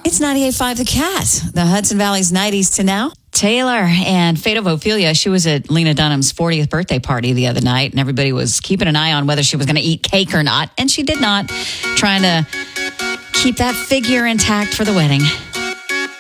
It's 98.5 The Cat, the Hudson Valley's 90s to now. Taylor and Fate of Ophelia, she was at Lena Dunham's 40th birthday party the other night, and everybody was keeping an eye on whether she was going to eat cake or not, and she did not, trying to keep that figure intact for the wedding.